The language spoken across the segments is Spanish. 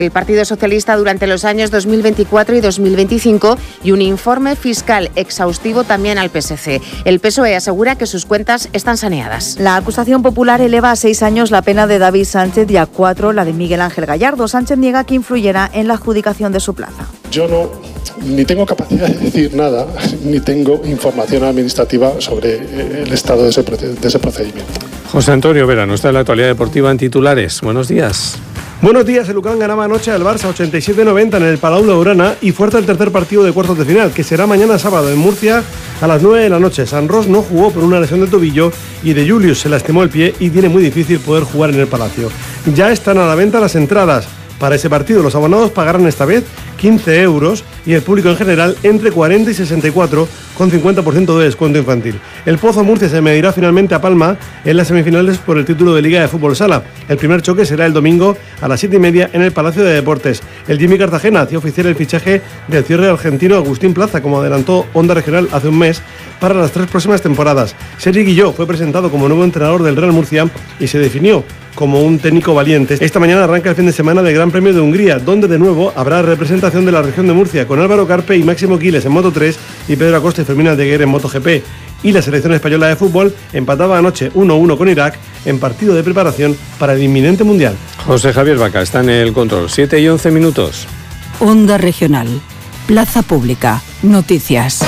el Partido Socialista durante los años 2024 y 2025 y un informe fiscal exhaustivo también al PSC. El PSOE asegura que sus cuentas están saneadas. La acusación popular eleva a 6 años la pena de David Sánchez y a 4 la de Miguel Ángel Gallardo. Sánchez niega que influyera en la adjudicación de su plaza. Yo ni tengo capacidad de decir nada, ni tengo información administrativa sobre el estado de ese procedimiento. José Antonio Vera, nos trae la actualidad deportiva en titulares. Buenos días. Buenos días, el Lucan ganaba anoche al Barça 87-90 en el Palau Blaugrana y fuerza el tercer partido de cuartos de final, que será mañana sábado en Murcia a las 9 de la noche. San Ros no jugó por una lesión de tobillo y de Julius se lastimó el pie y tiene muy difícil poder jugar en el Palacio. Ya están a la venta las entradas. Para ese partido los abonados pagarán esta vez 15 euros y el público en general entre 40 y 64 con 50% de descuento infantil. El Pozo Murcia se medirá finalmente a Palma en las semifinales por el título de Liga de Fútbol Sala. El primer choque será el domingo a las 7:30 en el Palacio de Deportes. El Jimmy Cartagena hacía oficial el fichaje del cierre argentino Agustín Plaza, como adelantó Onda Regional hace un mes, para las 3 próximas temporadas. Sergi Guilló fue presentado como nuevo entrenador del Real Murcia y se definió como un técnico valiente. Esta mañana arranca el fin de semana del Gran Premio de Hungría, donde de nuevo habrá representación de la región de Murcia, con Álvaro Carpe y Máximo Quiles en Moto3 y Pedro Acosta y Fermín Aldeguer en MotoGP. Y la selección española de fútbol empataba anoche 1-1 con Irak en partido de preparación para el inminente Mundial. José Javier Vaca está en el control. 7:11. Onda Regional. Plaza Pública. Noticias.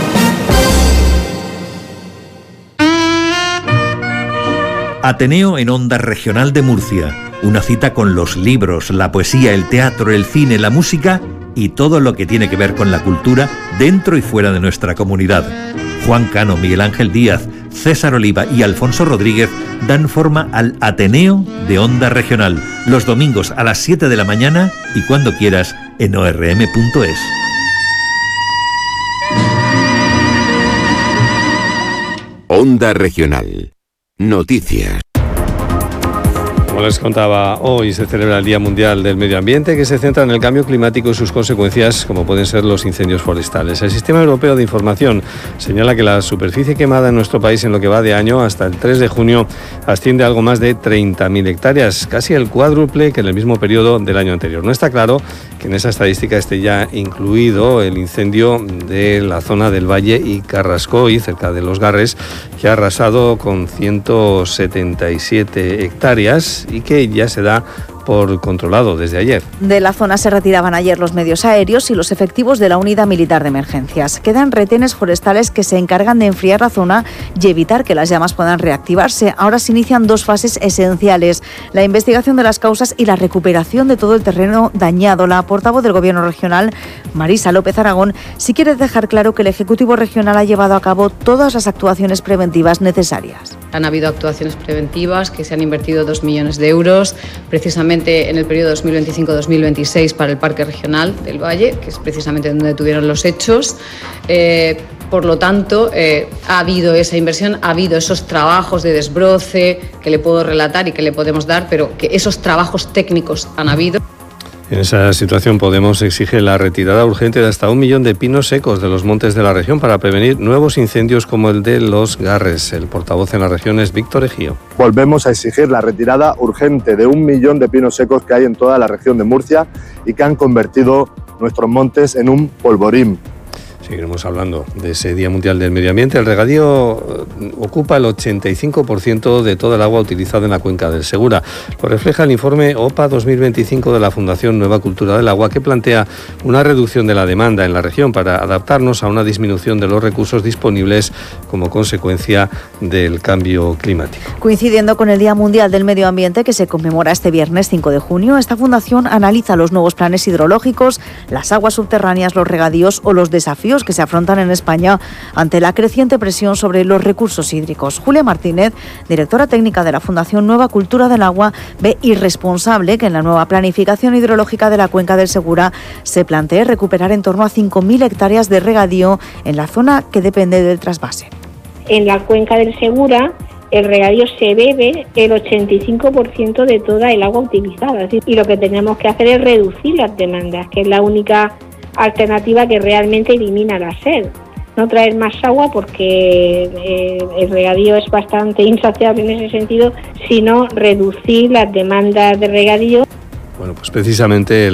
Ateneo en Onda Regional de Murcia. Una cita con los libros, la poesía, el teatro, el cine, la música y todo lo que tiene que ver con la cultura dentro y fuera de nuestra comunidad. Juan Cano, Miguel Ángel Díaz, César Oliva y Alfonso Rodríguez dan forma al Ateneo de Onda Regional. Los domingos a las 7 de la mañana y cuando quieras en orm.es. Onda Regional. Noticias. Como les contaba, hoy se celebra el Día Mundial del Medio Ambiente, que se centra en el cambio climático y sus consecuencias, como pueden ser los incendios forestales. El Sistema Europeo de Información señala que la superficie quemada en nuestro país en lo que va de año hasta el 3 de junio asciende a algo más de 30.000 hectáreas, casi el cuádruple que en el mismo periodo del año anterior. No está claro que en esa estadística esté ya incluido el incendio de la zona del Valle y Carrascoy, cerca de Los Garres, que ha arrasado con 177 hectáreas y que ya se da por controlado desde ayer. De la zona se retiraban ayer los medios aéreos y los efectivos de la Unidad Militar de Emergencias. Quedan retenes forestales que se encargan de enfriar la zona y evitar que las llamas puedan reactivarse. Ahora se inician 2 fases esenciales: la investigación de las causas y la recuperación de todo el terreno dañado. La portavoz del Gobierno regional, Marisa López Aragón, sí quiere dejar claro que el Ejecutivo regional ha llevado a cabo todas las actuaciones preventivas necesarias. Han habido actuaciones preventivas que se han invertido 2 millones de euros, precisamente en el periodo 2025-2026 para el Parque Regional del Valle, que es precisamente donde tuvieron los hechos. Por lo tanto, ha habido esa inversión, ha habido esos trabajos de desbroce que le puedo relatar y que le podemos dar, pero que esos trabajos técnicos han habido. En esa situación, Podemos exige la retirada urgente de hasta 1 millón de pinos secos de los montes de la región para prevenir nuevos incendios como el de Los Garres. El portavoz en la región es Víctor Ejío. Volvemos a exigir la retirada urgente de 1 millón de pinos secos que hay en toda la región de Murcia y que han convertido nuestros montes en un polvorín. Seguiremos hablando de ese Día Mundial del Medio Ambiente. El regadío ocupa el 85% de todo el agua utilizada en la cuenca del Segura. Lo refleja el informe OPA 2025 de la Fundación Nueva Cultura del Agua, que plantea una reducción de la demanda en la región para adaptarnos a una disminución de los recursos disponibles como consecuencia del cambio climático. Coincidiendo con el Día Mundial del Medio Ambiente, que se conmemora este viernes 5 de junio, esta fundación analiza los nuevos planes hidrológicos, las aguas subterráneas, los regadíos o los desafíos que se afrontan en España ante la creciente presión sobre los recursos hídricos. Julia Martínez, directora técnica de la Fundación Nueva Cultura del Agua, ve irresponsable que en la nueva planificación hidrológica de la cuenca del Segura se plantee recuperar en torno a 5.000 hectáreas de regadío en la zona que depende del trasvase. En la cuenca del Segura, el regadío se bebe el 85% de toda el agua utilizada. Y lo que tenemos que hacer es reducir las demandas, que es la única alternativa que realmente elimina la sed. No traer más agua porque el regadío es bastante insaciable en ese sentido, sino reducir las demandas de regadío. Bueno, pues precisamente